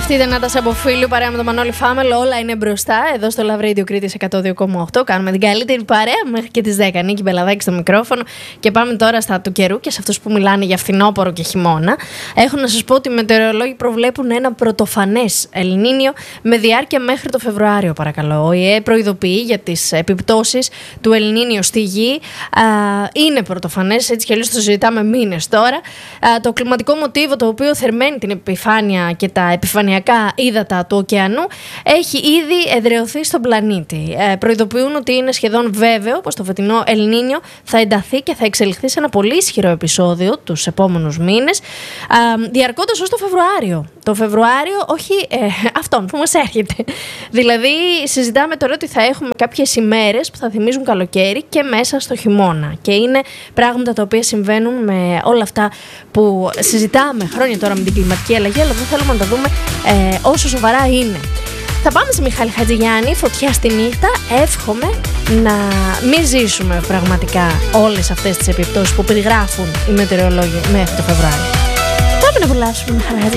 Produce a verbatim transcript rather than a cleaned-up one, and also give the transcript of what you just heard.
Ευχαριστείτε Νάτασα από φίλου, παρέα με τον Μανώλη Φάμελ. Όλα είναι μπροστά. Εδώ στο Love Radio Κρήτης εκατό δύο κόμμα οκτώ. Κάνουμε την καλύτερη παρέα μέχρι και τις δέκα. Νίκη Μπελαδάκη στο μικρόφωνο. Και πάμε τώρα στα του καιρού και σε αυτούς που μιλάνε για φθινόπωρο και χειμώνα. Έχω να σας πω ότι οι μετεωρολόγοι προβλέπουν ένα πρωτοφανές Ελνίνιο με διάρκεια μέχρι το Φεβρουάριο, παρακαλώ. Ο ΙΕ προειδοποιεί για τις επιπτώσεις του Ελνίνιο στη γη. Α, είναι πρωτοφανές, έτσι κι αλλιώς το συζητάμε μήνες τώρα. Α, το κλιματικό μοτίβο, το οποίο θερμαίνει την επιφάνεια και τα επιφανειακά ύδατα του ωκεανού, έχει ήδη εδραιωθεί στον πλανήτη. Ε, προειδοποιούν ότι είναι σχεδόν βέβαιο πως το φετινό Ελνίνιο θα ενταθεί και θα εξελιχθεί σε ένα πολύ ισχυρό επεισόδιο τους επόμενους μήνες, διαρκώντας ως το Φεβρουάριο. Το Φεβρουάριο, όχι ε, αυτόν που μας έρχεται. Δηλαδή, συζητάμε τώρα ότι θα έχουμε κάποιες ημέρες που θα θυμίζουν καλοκαίρι και μέσα στο χειμώνα. Και είναι πράγματα τα οποία συμβαίνουν με όλα αυτά που συζητάμε χρόνια τώρα με την κλιματική αλλαγή, αλλά δεν θέλουμε να τα δούμε ε, όσο σοβαρά είναι. Θα πάμε σε Μιχάλη Χατζηγιάννη, φωτιά στη νύχτα. Εύχομαι να μην ζήσουμε πραγματικά όλες αυτές τις επιπτώσεις που περιγράφουν οι μετεωρολόγοι μέχρι το Φεβρουάριο. Πάμε να απολαύσουμε Μιχάλη Χατζηγιάννη.